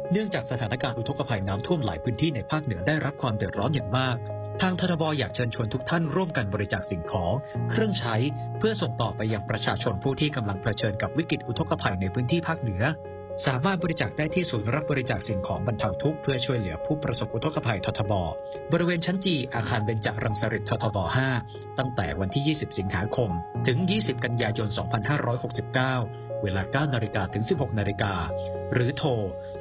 เนื่องจากสถานการณ์อุทกภัยน้ำท่วมหลายพื้นที่ในภาคเหนือได้รับความเดือดร้อนอย่างมากทางททบอยากเชิญชวนทุกท่านร่วมกันบริจาคสิ่งของเครื่องใช้เพื่อส่งต่อไปยังประชาชนผู้ที่กำลังเผชิญกับวิกฤตอุทกภัยในพื้นที่ภาคเหนือสามารถบริจาคได้ที่ศูนย์รับบริจาคสิ่งของบรรเทาทุกข์เพื่อช่วยเหลือผู้ประสบอุทกภัยททบบริเวณชั้นจีอาคารเบญจรังสฤษฎ์ททบ5ตั้งแต่วันที่20สิงหาคมถึง20กันยายน2569เวลา 9 นาฬิกาถึง 16 นาฬิกาหรือโทร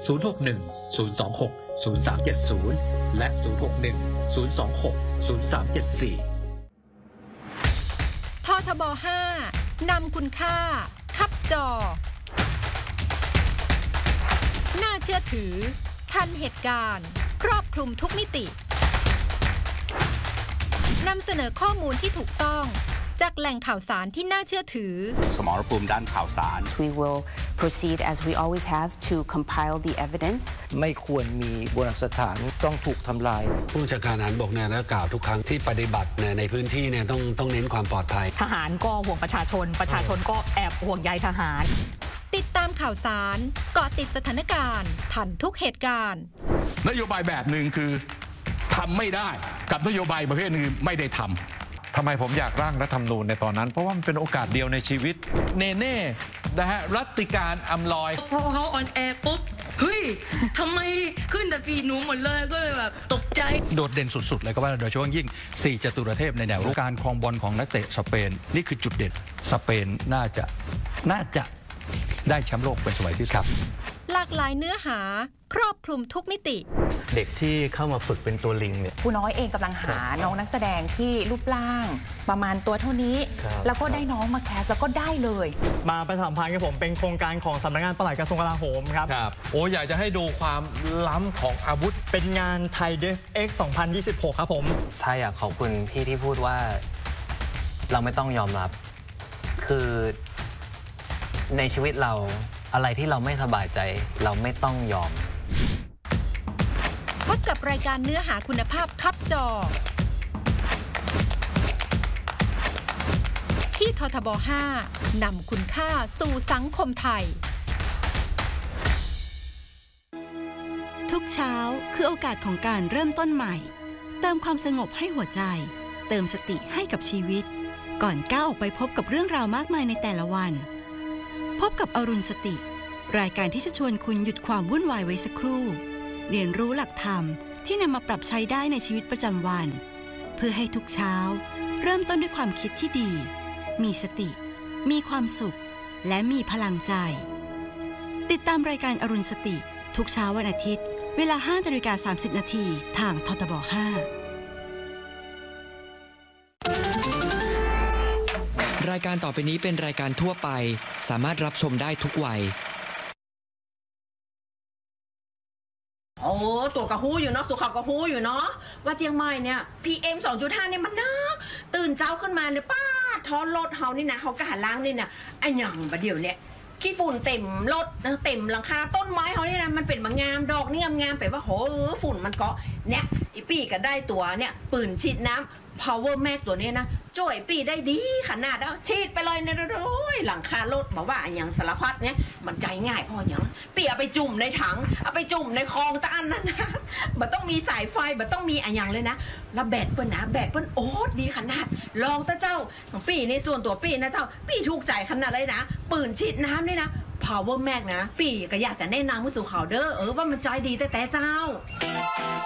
061 026 0370และ061 026 0374 ททบ5นำคุณค่าคับจอน่าเชื่อถือทันเหตุการณ์ครอบคลุมทุกมิตินำเสนอข้อมูลที่ถูกต้องจากแหล่งข่าวสารที่น่าเชื่อถือสมรภูมิด้านข่าวสาร We will proceed as we always have to compile the evidence ไม่ควรมีโบราณสถานต้องถูกทำลายผู้บัญชาการทหารบกเนี่ยกล่าวทุกครั้งที่ปฏิบัติในพื้นที่เนี่ยต้องเน้นความปลอดภัยทหารก็ห่วงประชาชนก็แอบห่วงใยทหารติดตามข่าวสารเกาะติดสถานการณ์ทันทุกเหตุการณ์นโยบายแบบหนึ่งคือทำไม่ได้กับนโยบายประเภทนึงไม่ได้ทำไมผมอยากร่างรัฐธรรมนูญในตอนนั้นเพราะว่ามันเป็นโอกาสเดียวในชีวิตเน่นะฮะรัติการอำลอยพอเขาออนแอร์ปุ๊บเฮ้ยทำไมขึ้นแต่ปีหนูหมดเลยก็เลยแบบตกใจโดดเด่นสุดๆเลยก็ว่าโดยเฉพาะยิ่ง4จตุรเทพในแนวรุกการครองบอลของนักเตะสเปนนี่คือจุดเด่นสเปนน่าจะได้แชมป์โลกเป็นสมัยที่ครับหลากหลายเนื้อหาครอบคลุมทุกมิติเด็กที่เข้ามาฝึกเป็นตัวลิงเนี่ยครูน้อยเองกำลังหาน้องนักแสดงที่รูปร่างประมาณตัวเท่านี้แล้วก็ได้น้องมาแคสแล้วก็ได้เลยมาประชาสัมพันธ์กับผมเป็นโครงการของสำนักงานปลัดกระทรวงกลาโหมครับโอ้อยากจะให้ดูความล้ำของอาวุธเป็นงานไทย DefX 2026ครับผมใช่อยากขอบคุณพี่ที่พูดว่าเราไม่ต้องยอมรับคือในชีวิตเราอะไรที่เราไม่สบายใจเราไม่ต้องยอมพบกับรายการเนื้อหาคุณภาพคับจอที่ททบ5นำคุณค่าสู่สังคมไทยทุกเช้าคือโอกาสของการเริ่มต้นใหม่เติมความสงบให้หัวใจเติมสติให้กับชีวิตก่อนก้าวออกไปพบกับเรื่องราวมากมายในแต่ละวันพบกับอรุณสติรายการที่จะชวนคุณหยุดความวุ่นวายไว้สักครู่เรียนรู้หลักธรรมที่นำมาปรับใช้ได้ในชีวิตประจำวันเพื่อให้ทุกเช้าเริ่มต้นด้วยความคิดที่ดีมีสติมีความสุขและมีพลังใจติดตามรายการอรุณสติทุกเช้าวันอาทิตย์เวลา 5:30 นาทีทางททบ5 รายการต่อไปนี้เป็นรายการทั่วไปสามารถรับชมได้ทุกวัยโอ้ตัวกระหู้อยู่เนาะสุขากระหู้อยู่เนาะว่าเจียงใหม่เนี่ย PM 2.5 เนี่ยมันนักตื่นเช้าขึ้นมาเนี่ยป้าท้อนรถเฮานี่นะเฮากะหาล้างนี่นะไอ้หยังบะเดี๋ยวเนี่ยขี้ฝุ่นเต็มรถเต็มหลังคาต้นไม้เฮานี่นะมันเป็นบางงามดอกนี่งามๆไปว่าโหฝุ่นมันเกาะเนี่ยอีปี้ก็ได้ตัวเนี่ยปืนฉีดน้ำPower Max ตัวนี้นะจ่วยปีได้ดีขนาดแล้วฉีดไปเลยเนี่ยโอ้ยหลังคารถบอกว่าอย่างสารพัดเนี่ยมันใจง่ายพออย่างปีเอาไปจุ่มในถังเอาไปจุ่มในคลองตะอันนั่นนะมันต้องมีสายไฟมันต้องมีอย่างเลยนะแล้วแบตเปิ้ลนะแบตเปิ้ลโอ้ดีขนาดลองตะเจ้าของปีในส่วนตัวปีนะเจ้าปีถูกใจขนาดเลยนะปืนฉีดน้ำนี่นะ Power Max นะปีก็อยากจะแนะนำผู้สู่ข่าวเด้อว่ามันใจดีแต่เจ้า